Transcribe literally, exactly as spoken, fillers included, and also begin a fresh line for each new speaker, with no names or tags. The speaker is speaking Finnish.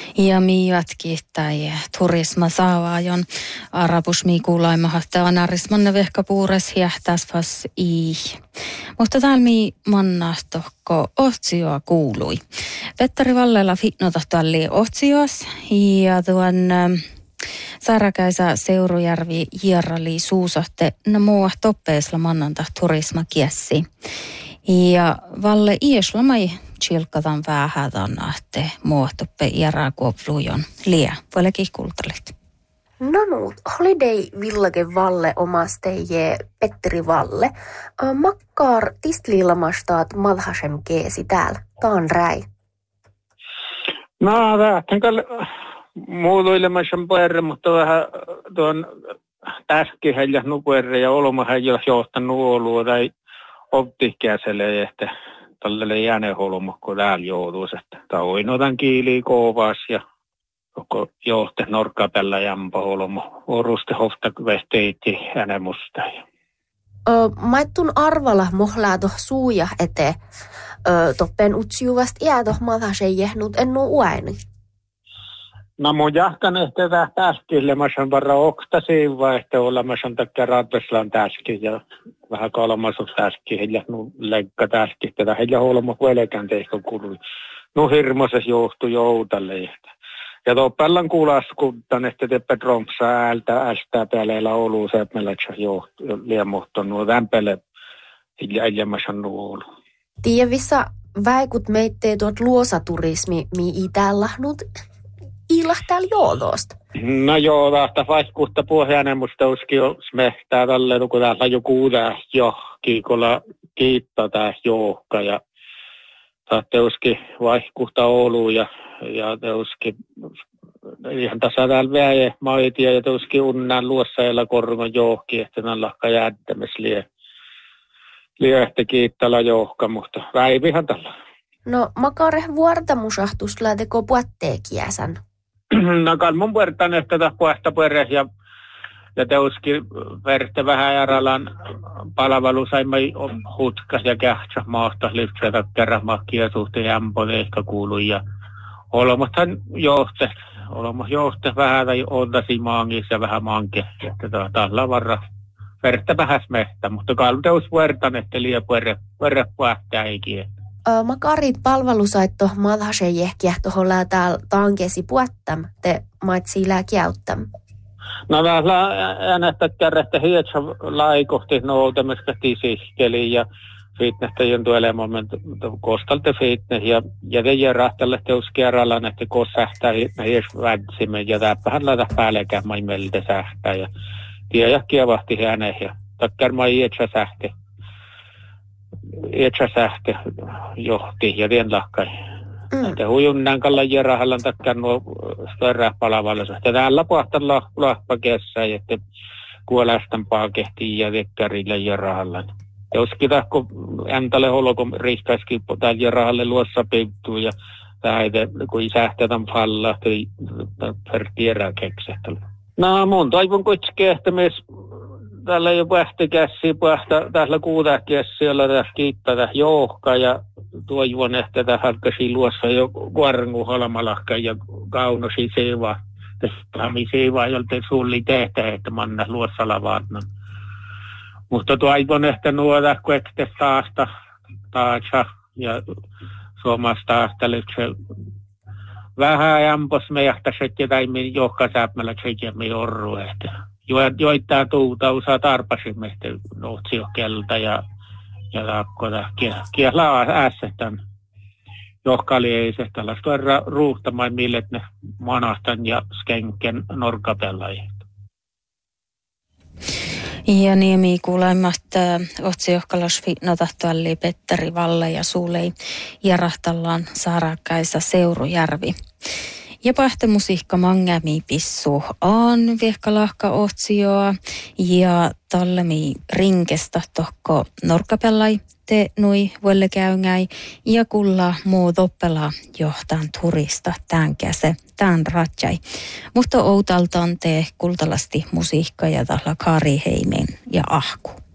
Ja miivätkin tai turisma saavaajon arabus miikuulaimahahta anarismanne vehkapuures hiehtäsvas ii. Mutta täällä mi mannahtohko ohtsioa kuului. Petteri Vallela fitnotahtalli ohtsioas ja tuon Saarakäisä Seurujärvi hierrali suusahte no mua toppeesla mannanta turisma kiessi. Ja Valle ieslamai chilkataan vähän tanahte muotoppe iäräkuoplujon lie. Voilekin kultalit.
No nuut, Holiday Village Valle omasteje Petteri Valle. Makkar tistliilamastaat madhasem keesi täällä. Taan räi.
No, vähän kalle muutuilemassa puerre, mutta vähän tuon täskin ja nupuerre ja olomahan jo johtanut olua tai optikäselle, että tälle jääneholma, kun täällä joutuisi, että tauinotan kiiliä kovas ja koko johte norkkapellä jämpä olma, oruste hofta vesteitti äänemusta.
Mä tuun arvalla mohlaa toh suuja eteen. Toppen utsiuvast iä toh madhaseen jehnut ennu uaini.
No mun jahkan ehkä tähän täskille, mä saan varra oktasiin vaihto olla, mä saan takia Radveslan täski ja vähän kolmasut täski, heillä nu leikka täski, tätä heillä olma velkään teikko kului. No hirmoses johtui joutalle. Ja tuo pellan kuulaskuntan, että te Petromsa äältä ästää pääleillä olu, se meillä johtuu liemuhton nuo vämpele, heillä mä saan nuolu.
Tiedävissä väikut meittee tuot luosaturismi, mi itään lahnut iilahtaa joodosta.
No joo, tästä vaihkuutta puheanemusta uski smehtää tälle, kun täällä on joku uudä johki, kun kiittää tää johka ja tästä uski vaihkuutta Oulu ja, ja te uski ihan tässä täällä väje maitia ja te uski unnään luossailla korgon johki, että nää lahka jäättämis lie. Liehti kiittää johka, mutta väivihan tällä.
No makare vuortamusahtus lähteko puatteekiäsän?
No kalmun puertan ehkä tätä puhta pueres ja, ja teuski verte vähän äärälän palvelu saimme hutkas ja kähtsä maasta lypsätä kerran makkia suhteen jämpole ehkä kuului ja olemathan johte, olemat johte vähän tai ontasi maangissa ja vähän manke, että tällä varra verte vähän smehtä, mutta kalmun teus puertan ehkä liian puerre, puerre puhtaa eikin.
Makarit palvelusaitto madhaseen jehkiä tuohon täällä tankesi puettam, te maitsi lääkiäyttäm.
No täällä äänestät kärrehtä hietsä laikohti noutamista tisihkeli ja fitnessä jontu elämän kostalte fitness ja ja te järjähtelle teus kerrallaan, että kun sähtää hies vätsimme ja täppähän laita päällekään mai meiltä sähtää ja tiedä kievahti hänen ja takkar mai hietsä sähti. Etsä sähkö johti ja tien lahkai. Mm. Te hujunnaan kalla jerahallan takkar nuo störrää palavallassa. Ja täällä pahtan lahpa kessä, että kuolästän paakehtiin ja tekkärille jerahallan. Jos kita, kun äntale holo, kun riiskaiskin täällä jerahalle luossa piiptuu ja tähäite, kun sähtetän palla, tai per tierää keksehtellä. No mun toivon kuitenkin, että myös täällä ei ole pähtikässiä, pähtä, täällä kuutakässiä, jolla tässä kiittää tässä johka ja tuo juon ehkä tässä halkasi luossa jo kuorngu halmalahka ja kaunosi seivaa. Tässä seivaa, jolta sulli tehtä, että manna luossa lavaatnan. Mutta toivon ehkä nuoda, kun ekte taasta taasa ja suomasta taasta lyhtsel. Vähän jämpos mejahta sekin taimin johka sääpmällä sekin me orru ehkä. Joittaa tuuta usaa tarpasimme, että noutsi kelta ja, ja takkota. Kielaa ässetän. Johkali ei se tällaista ruuhtamaan, mille ne manahtan ja skenken norkapelajat.
Ja niemi kuulemasta otsi johkalas fitnotahtualli Petteri Valle ja Suulei järahtallaan Saarakäisä Seurujärvi. Ja pähtemusiikka mangämi pissu aan viehkalahka otsioa ja tallemi rinkesta tohko norkkapellai te nui vuelle käyngäi ja kulla muu toppela johtaan turista tämän käse, tämän ratjai. Mutta outaltaan te kultalasti musiikka ja tahla Kari Heimen ja Ahku.